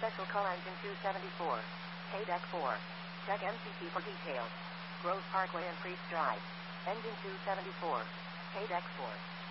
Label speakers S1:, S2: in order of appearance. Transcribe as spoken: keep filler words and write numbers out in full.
S1: Special call engine two seventy-four. K deck four. Check M C C for details. Grove Parkway and Priest Drive. Engine two seventy-four. K deck four.